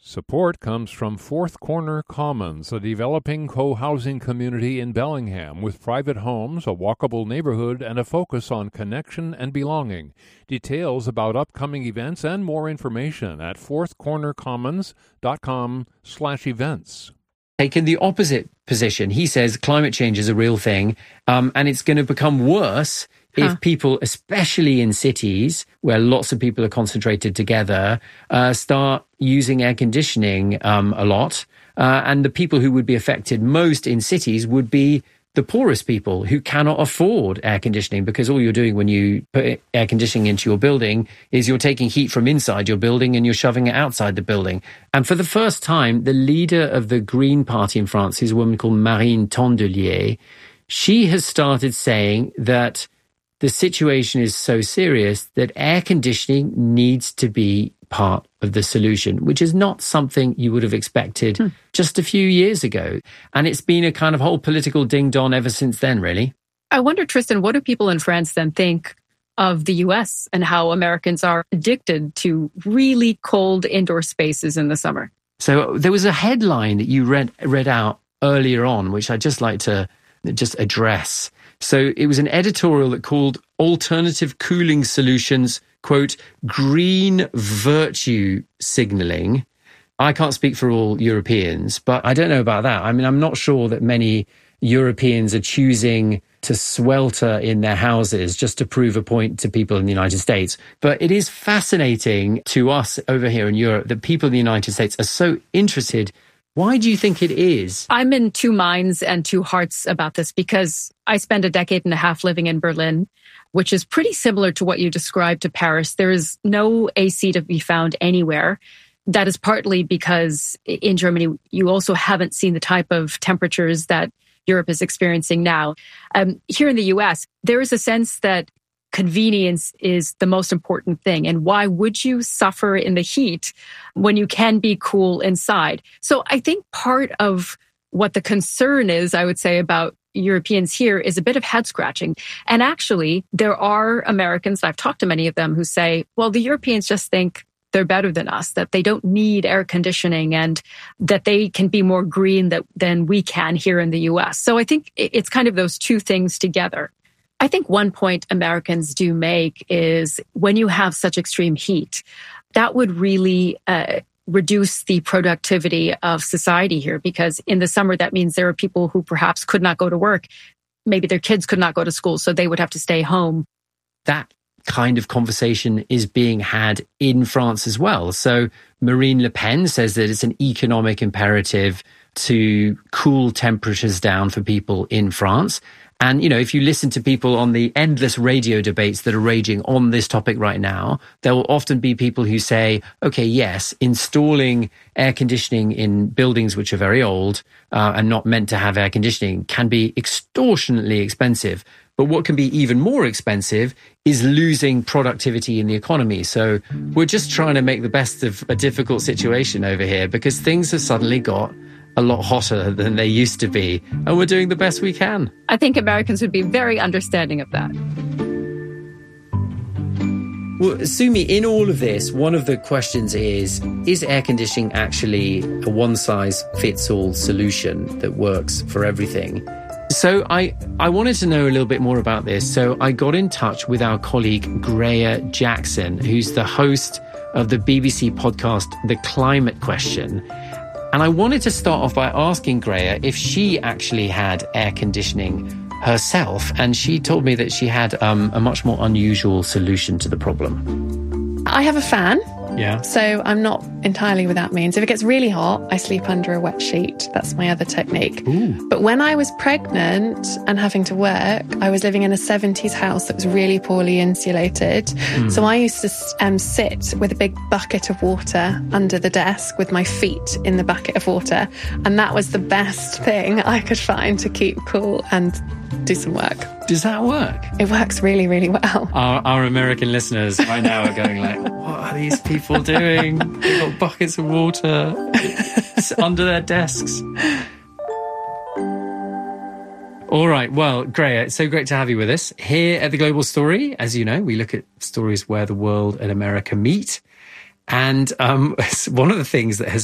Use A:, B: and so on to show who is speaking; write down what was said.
A: Support comes from Fourth Corner Commons, a developing co-housing community in Bellingham with private homes, a walkable neighborhood, and a focus on connection and belonging. Details about upcoming events and more information at fourthcornercommons.com/events.
B: Taken the opposite position. He says climate change is a real thing, and it's going to become worse if people, especially in cities where lots of people are concentrated together, start using air conditioning a lot. And the people who would be affected most in cities would be the poorest people who cannot afford air conditioning, because all you're doing when you put air conditioning into your building is you're taking heat from inside your building and you're shoving it outside the building. And for the first time, the leader of the Green Party in France is a woman called Marine Tondelier. She has started saying that the situation is so serious that air conditioning needs to be part of the solution, which is not something you would have expected just a few years ago. And it's been a kind of whole political ding-dong ever since then, really.
C: I wonder, Tristan, what do people in France then think of the US and how Americans are addicted to really cold indoor spaces in the summer?
B: So there was a headline that you read out earlier on, which I'd just like to just address. So it was an editorial that called Alternative Cooling Solutions, quote, green virtue signaling. I can't speak for all Europeans, but I don't know about that. I mean, I'm not sure that many Europeans are choosing to swelter in their houses just to prove a point to people in the United States. But it is fascinating to us over here in Europe that people in the United States are so interested. Why do you think it is?
C: I'm in two minds and two hearts about this because I spent a decade and a half living in Berlin, which is pretty similar to what you described to Paris. There is no AC to be found anywhere. That is partly because in Germany, you also haven't seen the type of temperatures that Europe is experiencing now. Here in the US, there is a sense that convenience is the most important thing. And why would you suffer in the heat when you can be cool inside? So I think part of what the concern is, I would say, about Europeans here is a bit of head scratching. And actually, there are Americans, I've talked to many of them, who say, well, the Europeans just think they're better than us, that they don't need air conditioning and that they can be more green than we can here in the US. So I think it's kind of those two things together. I think one point Americans do make is when you have such extreme heat, that would really reduce the productivity of society here, because in the summer, that means there are people who perhaps could not go to work. Maybe their kids could not go to school, so they would have to stay home.
B: That kind of conversation is being had in France as well. So Marine Le Pen says that it's an economic imperative to cool temperatures down for people in France. And, you know, if you listen to people on the endless radio debates that are raging on this topic right now, there will often be people who say, okay, yes, installing air conditioning in buildings which are very old and not meant to have air conditioning can be extortionately expensive. But what can be even more expensive is losing productivity in the economy. So we're just trying to make the best of a difficult situation over here because things have suddenly got a lot hotter than they used to be, and we're doing the best we can.
C: I think Americans would be very understanding of that.
B: Well, Sumi, in all of this, one of the questions is air conditioning actually a one-size-fits-all solution that works for everything? So I wanted to know a little bit more about this. So I got in touch with our colleague, Greya Jackson, who's the host of the BBC podcast, The Climate Question. And I wanted to start off by asking Greya if she actually had air conditioning herself. And she told me that she had a much more unusual solution to the problem.
D: I have a fan.
B: Yeah.
D: So I'm not entirely without means. If it gets really hot, I sleep under a wet sheet. That's my other technique.
B: Ooh.
D: But when I was pregnant and having to work, I was living in a 70s house that was really poorly insulated. So I used to sit with a big bucket of water under the desk with my feet in the bucket of water. And that was the best thing I could find to keep cool and do some work.
B: Does that work?
D: It works really, really well.
B: Our American listeners right now are going like, what are these people doing? They've got buckets of water under their desks. All right. Well, Greya, it's so great to have you with us. Here at The Global Story, as you know, we look at stories where the world and America meet. And one of the things that has